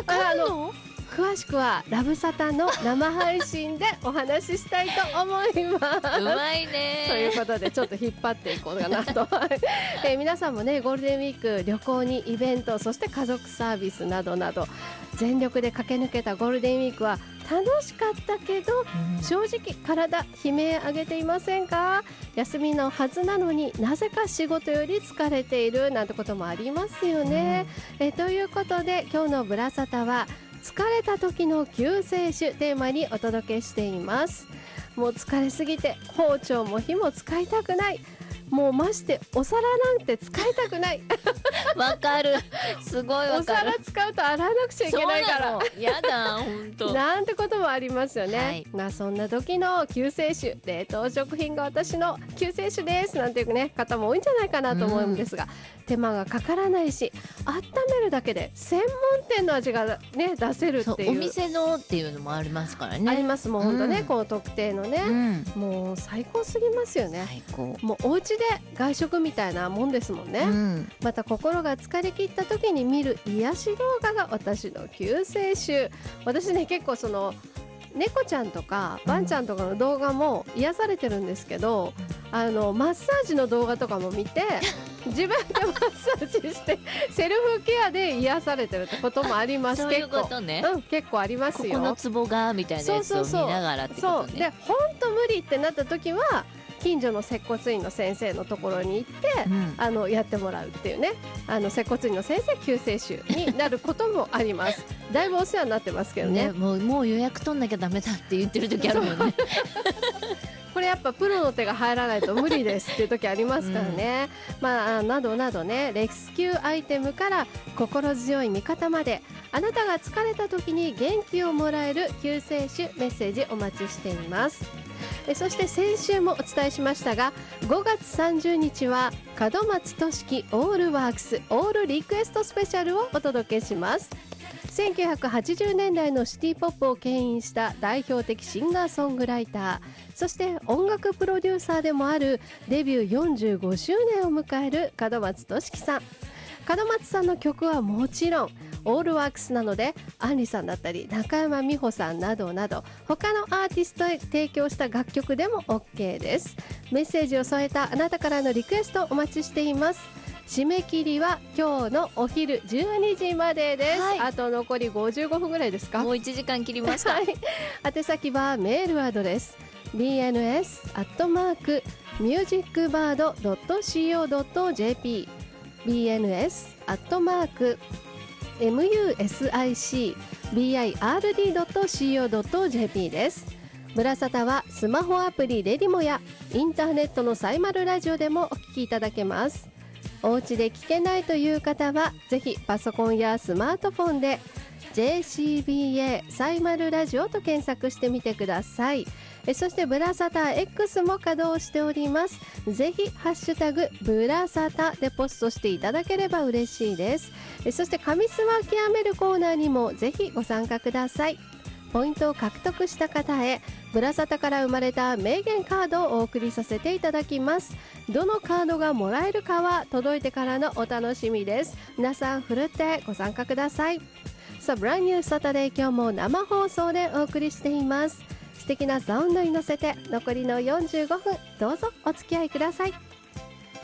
かるの？ 詳しくはラブサタの生配信でお話ししたいと思いますうまいね。 ということでちょっと引っ張っていこうかなと皆さんもねゴールデンウィーク旅行にイベントそして家族サービスなどなど全力で駆け抜けたゴールデンウィークは楽しかったけど、正直体悲鳴上げていませんか？休みのはずなのになぜか仕事より疲れているなんてこともありますよね、ということで今日のブラサタは疲れた時の救世主テーマにお届けしています。もう疲れすぎて包丁も火も使いたくない、もうましてお皿なんて使いたくないわかる、すごいわかる。 お皿使うと洗わなくちゃいけないからやだ本当なんてこともありますよね、 はい、 そんな時の救世主、冷凍食品が私の救世主ですなんていうね方も多いんじゃないかなと思うんですが、手間がかからないし温めるだけで専門店の味がね出せるっていう、 お店のっていうのもありますからね。 あります。もう本当ね、この特定のね、もう最高すぎますよね。 最高。 もうお家で外食みたいなもんですもんね、また心が疲れ切った時に見る癒し動画が私の救世主。私ね結構その猫ちゃんとかワンちゃんとかの動画も癒されてるんですけど、マッサージの動画とかも見て自分でマッサージしてセルフケアで癒されてるってこともあります。 そういうことね。 結構ありますよ。 ここのツボがみたいなやつを見ながらってことね。 そうで本当無理ってなった時は近所の接骨院の先生のところに行って、やってもらうっていうね、接骨院の先生救世主になることもありますだいぶお世話になってますけどねもう予約取んなきゃダメだって言ってる時あるもんねこれやっぱプロの手が入らないと無理ですっていう時ありますからね、などなどね、レスキューアイテムから心強い味方まで、あなたが疲れた時に元気をもらえる救世主メッセージお待ちしています。そして先週もお伝えしましたが、5月30日は門松俊樹オールワークスオールリクエストスペシャルをお届けします。1980年代のシティポップを牽引した代表的シンガーソングライター、そして音楽プロデューサーでもあるデビュー45周年を迎える門松俊樹さん。門松さんの曲はもちろんオールワークスなので、アンリさんだったり中山美穂さんなどなど他のアーティストへ提供した楽曲でも OK です。メッセージを添えたあなたからのリクエストお待ちしています。締め切りは今日のお昼12時までです、あと残り55分ぐらいですか。 もう1時間切りました、 宛先はメールアドレス bns@musicbird.co.jp bns@musicbird.co.jp です。ブラサタはスマホアプリレディモやインターネットのサイマルラジオでもお聞きいただけます。お家で聞けないという方はぜひパソコンやスマートフォンで JCBA サイマルラジオと検索してみてください。そしてブラサタ X も稼働しております。ぜひハッシュタグブラサタでポストしていただければ嬉しいです。そして紙スマ極めるコーナーにもぜひご参加ください。ポイントを獲得した方へブラサタから生まれた名言カードをお送りさせていただきます。どのカードがもらえるかは届いてからのお楽しみです。皆さんふるってご参加ください。さあブランニューサタデー、今日も生放送でお送りしています。素敵なサウンドに乗せて残りの45分どうぞお付き合いください。